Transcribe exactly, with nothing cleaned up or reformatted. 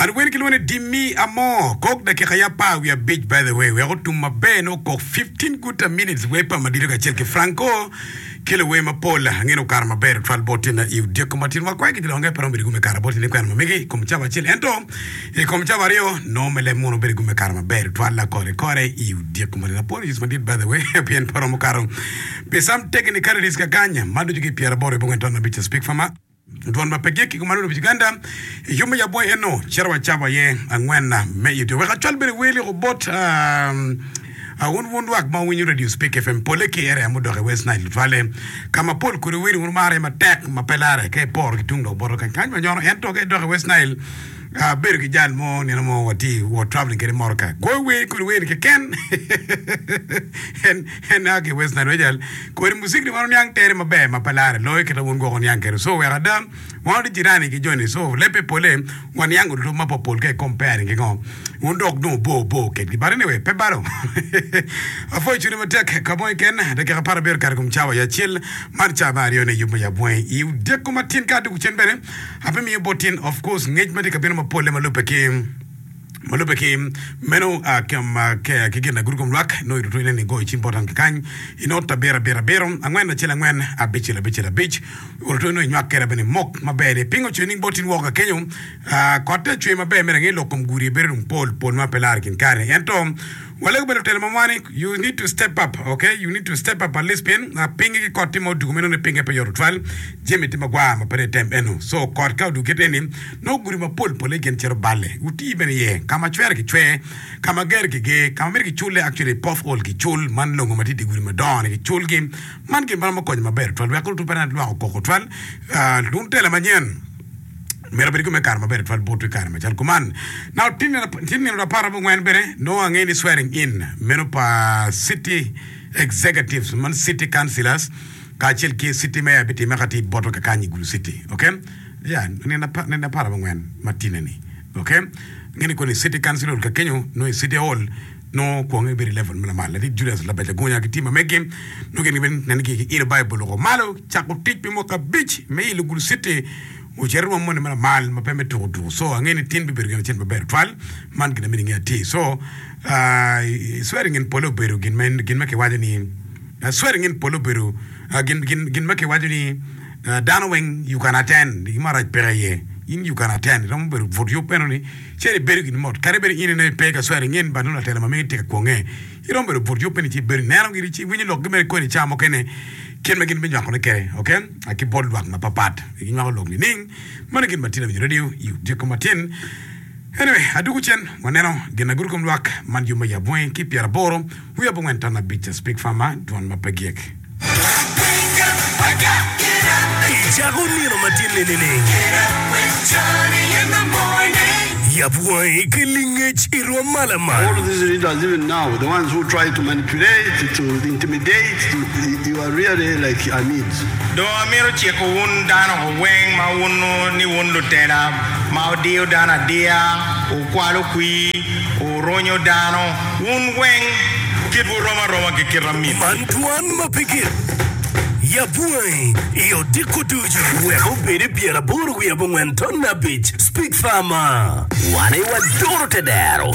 And when you want to dimmi amo, cook the Kayapa, we are beach by the way. We are to my ben, no cook fifteen good minutes, wepa Madira Chelke Franco, kill away my pole, hanging karma bear, twelve botina, you dear commatin, what quite long upon Bergume Carabot in the Karma Megi, Comchava Chil and Tom, a Comchavario, no melemono Bergume Karma bear, twala core core, you dear commatin. Apologies, my dear, by the way, happy and Paromocaro. Be some technical risk a ganya, Madu Pierre Bore, went on a bit to speak for my. Don mapegeki kumanu biganda yume ya boy eno cherwa chaba ye angwena me you do we actually be really robot um I won't want work ma when you radio speak F M poleki area mudo West Nile vale kama pol kuri wiri mare ma tek ma pelare ke por kitungo boro kan kan nyor ento ke do West Nile ah bergi jal mo ni mo wati wo traveling ke morka go we kuri wiri ke ken en en age West Nile jal ko music ni wonu yang tere ma be ma pelare loy ke won go on yang ke so we adam wonu jirani ke joni so lepe pole won yang do ma popol ke comparing ke go won dog no bo bo ke di bare ne we pe baro afo chiri matek kamo ken de ke para ber kar kum chawa ya chil marcha bario ne yumo ya bwen yu de ko matin ka du chen bere ape mi botin of course ngej mate ka bino ma pole ma lupe ke Malupe kim meno a kam ke ke gena gurugum lak no iru ine ni go ichi important kan inota bera bera bero angwena chela ngwen a bichila bichila bich urto no nywakera bene mok mabere pingo chini botin woga kenyo a kote chui mabe mere ngelo kum guri berum pol pol ma pelar kin kare ento wale ko betel mamani you need to step up okay you need to step up at least pin a pingi ki kotti mo du meno ne pinge pe yor twal jemi ti magwa ma pere tem eno so kot ka du keteni no guri ma pol pol gen chero balle uti bene ye kama chwer ki chwe kama ger ki ge kama mer ki chule actually puff all ki chul man longo matiti guri ma don ki chul ki man ki ma ko ma ber twal wa ko tu pena lo ko ko twal dun tele manyen mera beri kume karma beri twal botu karma chal kuman now tin tin na para ngwen bere no angeni swearing in meno pa city executives man city councillors ka chel ki city mayor biti makati boto ka kanyi gulu city okay yeah ni na ni na para ngwen matine ni okay ngeni ko ni city councillor ka kenyo no city hall no ko ngi beri level mala mala di Julius la beta gonya kitima meke no ngeni ben nan ki ina bible ko malo chako tip mo ka beach me ilu gulu city ujerwa mo ne mal ma peme to do so ngeni tin bi bergen chen ber twal man gina mi ngati so uh swearing in polo beru gin men gin make wajani swearing in polo beru gin gin gin make wajani danowing you can attend imara peraye in you can attend ram beru for you penoni chere beru gin mod kare beru in ne pega swearing in banuna tele ma mi te ko nge irom beru for you peniti beru nero ngiri chi winyi lok gmer ko ni chamo kene ken magin bin yakone kere okay aki bol wak na papat igi ngako log ni ning managin matina bi radio you diko matin anyway adugu chen waneno gena gurkum wak man yuma ya bwen ki piara boro hu ya bwen tana beach speak fama don mapagiek Jago niro matile nene Yabwe kilinge chiro malama. All of these leaders, even now, the ones who try to manipulate, to intimidate, you, you are really like Amids. Do amiro cheko un dano weng ma uno ni un lutera ma dio dana dia o kwalo kui o ronyo dano un weng kibu roma roma ke kiramid. Mantuan mapikir. Yabwe, iyo diko duju. Weko bere biara buru ya bungwen tonna beach. Speak fama. Wane wa doro tedero.